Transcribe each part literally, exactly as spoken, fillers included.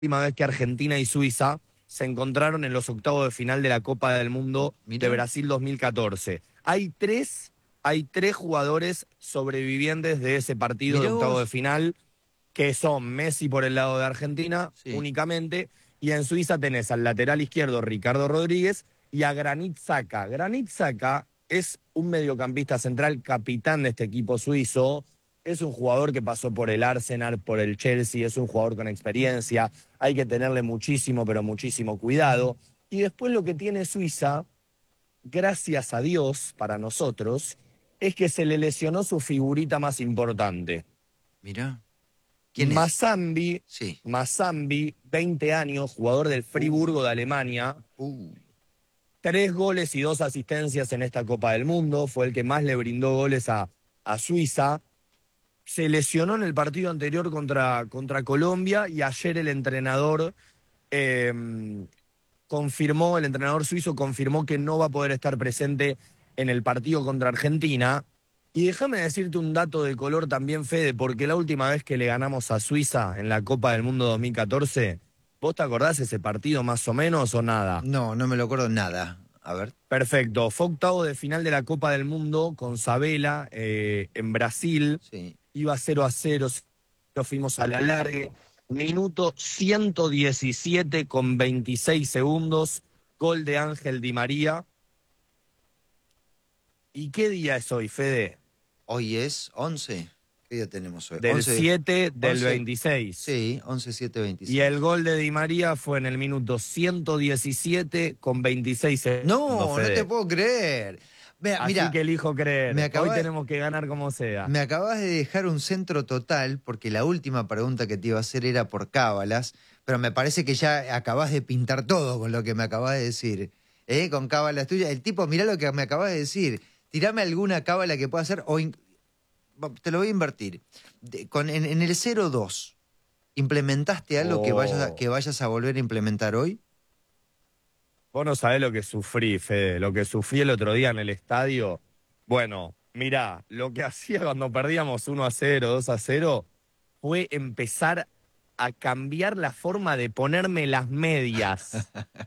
última vez que Argentina y Suiza se encontraron en los octavos de final de la Copa del Mundo Mirá. de Brasil dos mil catorce. Hay tres, hay tres jugadores sobrevivientes de ese partido Mirá de octavos de vos. final, que son Messi por el lado de Argentina, Sí. únicamente, y en Suiza tenés al lateral izquierdo Ricardo Rodríguez y a Granit Xhaka. Granit Xhaka es un mediocampista central, capitán de este equipo suizo. Es un jugador que pasó por el Arsenal, por el Chelsea, es un jugador con experiencia. Hay que tenerle muchísimo, pero muchísimo cuidado. Y después lo que tiene Suiza, gracias a Dios para nosotros, es que se le lesionó su figurita más importante. Mirá. ¿Quién es? Mazambi, Sí. Mazambi, veinte años, jugador del Friburgo de Alemania. Uh. Tres goles y dos asistencias en esta Copa del Mundo. Fue el que más le brindó goles a, a Suiza. Se lesionó en el partido anterior contra, contra Colombia y ayer el entrenador eh, confirmó, el entrenador suizo confirmó que no va a poder estar presente en el partido contra Argentina. Y déjame decirte un dato de color también, Fede, porque la última vez que le ganamos a Suiza en la Copa del Mundo dos mil catorce, ¿vos te acordás ese partido más o menos o nada? No, no me lo acuerdo nada. A ver. Perfecto, fue octavo de final de la Copa del Mundo con Sabela eh, en Brasil. Sí. Iba cero a cero, nos fuimos a la largue. Minuto ciento diecisiete con veintiséis segundos, gol de Ángel Di María. ¿Y qué día es hoy, Fede? Hoy es once. ¿Qué día tenemos hoy? Del once. siete del once. veintiséis. Sí, once siete veintiséis. Y el gol de Di María fue en el minuto ciento diecisiete con veintiséis segundos. No, Fede. no te puedo creer. Mira, Así mira, que elijo creer. me Hoy acabas- tenemos que ganar como sea. me acabas de dejar un centro total, porque la última pregunta que te iba a hacer era por cábalas, pero me parece que ya acabas de pintar todo con lo que me acabas de decir. ¿Eh? Con cábalas tuyas. El tipo, mirá lo que me acabas de decir. Tirame alguna cábala que pueda hacer, o in- te lo voy a invertir. De- con, en, en el cero dos, ¿implementaste algo que, vayas a, Oh. que vayas a volver a implementar hoy? Vos no sabés lo que sufrí, Fede, lo que sufrí el otro día en el estadio. Bueno, mirá, lo que hacía cuando perdíamos uno a cero, dos a cero, fue empezar a cambiar la forma de ponerme las medias.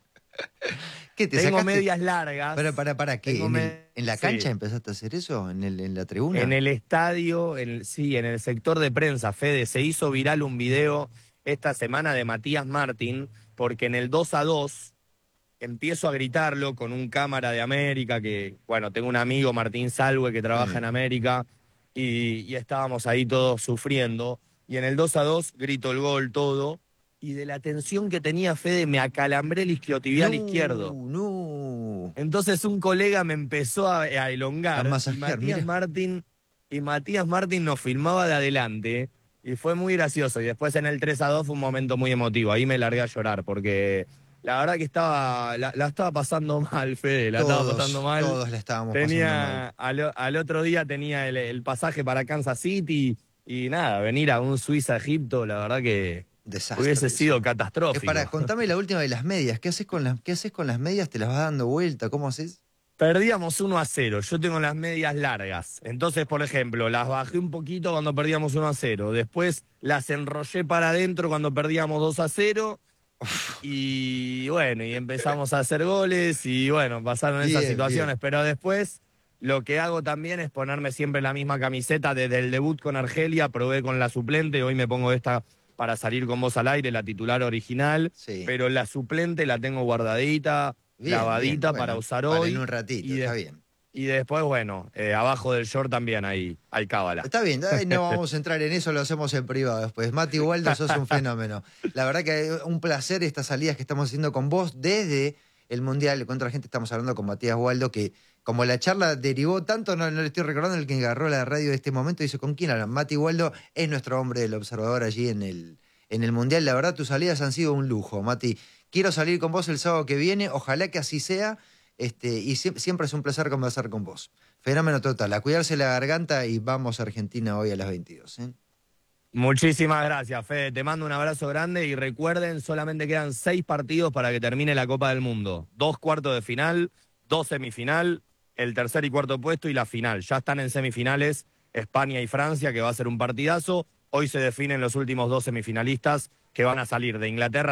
¿Qué te Tengo sacaste? medias largas. Para, para, para, ¿qué? Tengo ¿En, me- el- en la sí. cancha empezaste a hacer eso? ¿En, el, en la tribuna? En el estadio, en, sí, en el sector de prensa, Fede, se hizo viral un video esta semana de Matías Martín, porque en el dos a dos empiezo a gritarlo con un cámara de América, que, bueno, tengo un amigo, Martín Salwe, que trabaja Sí. en América, y, y estábamos ahí todos sufriendo. Y en el dos a dos grito el gol, todo, y de la tensión que tenía Fede me acalambré el isquiotibial no, izquierdo. No, Entonces un colega me empezó a, a elongar A y masajear, Matías mira. Martín y Matías Martín nos filmaba de adelante y fue muy gracioso. Y después en el tres a dos fue un momento muy emotivo. Ahí me largué a llorar porque la verdad que estaba la, la estaba pasando mal, Fede, la estaba todos, pasando mal. todos la estábamos pasando Tenía mal. al, al otro día tenía el, el pasaje para Kansas City y nada, venir a un Suiza-Egipto, la verdad que Desastre. hubiese eso. sido Es catastrófico. para, contame la última de las medias. ¿Qué haces con las, qué haces con las medias? ¿Te las vas dando vuelta? ¿Cómo haces? Perdíamos uno a cero, yo tengo las medias largas. Entonces, por ejemplo, las bajé un poquito cuando perdíamos uno a cero. Después las enrollé para adentro cuando perdíamos dos a cero. Y bueno, y empezamos a hacer goles y bueno, pasaron esas Bien, situaciones. bien. Pero después lo que hago también es ponerme siempre la misma camiseta. Desde el debut con Argelia, probé con la suplente, hoy me pongo esta para salir con vos al aire, la titular original. Sí. Pero la suplente la tengo guardadita, Bien, lavadita bien, para bueno, usar para hoy. en un ratito, y de- está bien. Y después, bueno, eh, abajo del short también hay, hay cábala. Está bien, eh, no vamos a entrar en eso, lo hacemos en privado después. Mati Waldo, sos un fenómeno. La verdad que es un placer estas salidas que estamos haciendo con vos desde el Mundial contra Argentina. Estamos hablando con Matías Waldo, que como la charla derivó tanto, no, no le estoy recordando, el que agarró la radio de este momento, dice, ¿con quién hablan? Mati Waldo es nuestro hombre del observador allí en el, en el Mundial. La verdad, tus salidas han sido un lujo, Mati. Quiero salir con vos el sábado que viene, ojalá que así sea, este, y sie- siempre es un placer conversar con vos. Fenómeno total, a cuidarse la garganta y vamos a Argentina hoy a las veintidós. ¿eh? Muchísimas gracias, Fede. Te mando un abrazo grande y recuerden, solamente quedan seis partidos para que termine la Copa del Mundo. Dos cuartos de final, dos semifinal, el tercer y cuarto puesto y la final. Ya están en semifinales España y Francia, que va a ser un partidazo. Hoy se definen los últimos dos semifinalistas que van a salir de Inglaterra